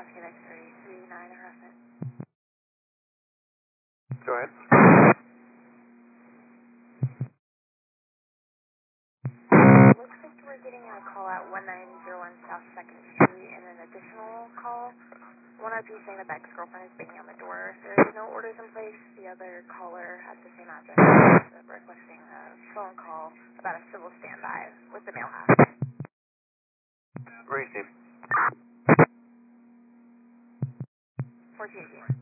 Cascade X-ray 39 harassment. Go ahead. Looks like we're getting a call at 1901 South 2nd Street and an additional call. One RP saying that the ex-girlfriend is banging on the door. There is no orders in place. The other caller at the same address is requesting a phone call about a civil standby with the mail house. Receive. 1418.